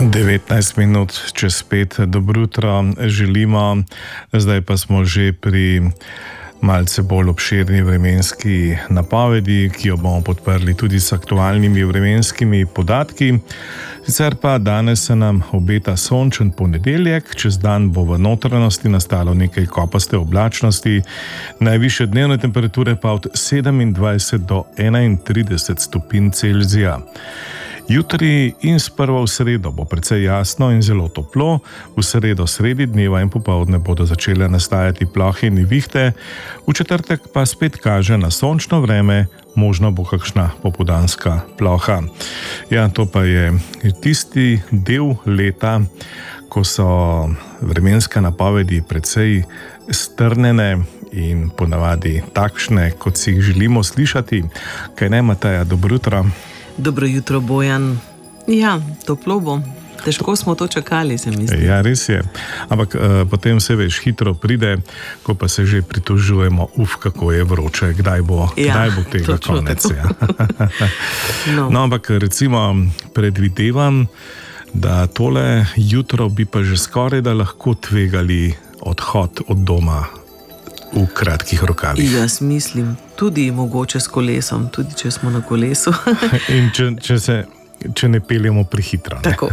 19 minut čez 5, dobro jutro želimo, zdaj pa smo že pri malce bolj obširni vremenski napovedi, ki jo bomo podprli tudi s aktualnimi vremenskimi podatki. Sicer pa danes se nam obeta sončen ponedeljek, čez dan bo v notranjosti nastalo nekaj kopaste oblačnosti, najvišje dnevne temperature pa od 27 do 31 stopinj Celzija. Jutri in sprva v sredo bo precej jasno in zelo toplo, v sredo sredi dneva in popoldne bodo začele nastajati plohe in nevihte, v četrtek pa spet kaže na sončno vreme, možno bo kakšna popoldanska ploha. Ja, to pa je tisti del leta, ko so vremenske napovedi precej strnjene in ponavadi takšne, kot si jih želimo slišati. Kaj ne, Mateja, dobro jutro. Dobro jutro, Bojan. Ja, toplo bo. Težko smo to čakali, se mi zdi. Ja, res je. Ampak potem se veš, hitro pride, ko pa se že pritožujemo, kako je vroče, kdaj bo tega konec. Ja. No, ampak recimo predvidevam, da tole jutro bi pa že skoraj da lahko tvegali odhod od doma v kratkih rokavih. Jaz mislim, tudi mogoče s kolesom, tudi če smo na kolesu. In če ne peljemo prehitro. Tako.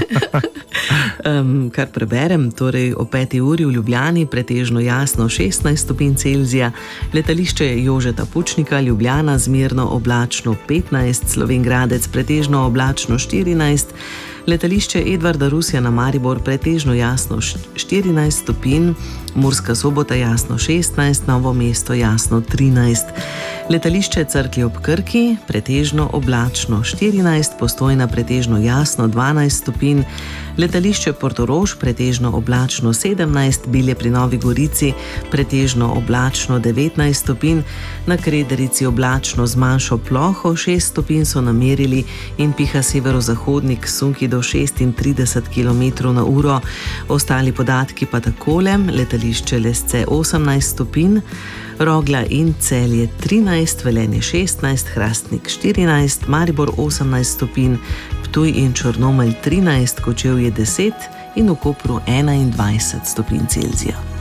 Kar preberem, torej o 5. uri v Ljubljani pretežno jasno 16 stopinj Celzija, letališče Jožeta Pučnika Ljubljana zmerno oblačno 15, Slovenj Gradec pretežno oblačno 14, letališče Edvarda Rusjana Maribor pretežno jasno 14 stopinj, Murska Sobota jasno 16, Novo mesto jasno 13, letališče Cerklje ob Krki pretežno oblačno 14, Postojna pretežno jasno 12 stopinj, letališče Portorož pretežno oblačno 17, Bilje pri Novi Gorici pretežno oblačno 19 stopinj, na Krederici oblačno z manjšo ploho 6 stopinj so namerili in piha severozahodnik sunki do 36 km/h. Ostali podatki pa takole: letališče Lesce 18 stopinj, Rogla in Celje 13, Velenje 16, Hrastnik 14, Maribor 18 stopinj, Ptuj in Črnomelj 13, Kočevje 10 in v Kopru 21 stopinj Celzija.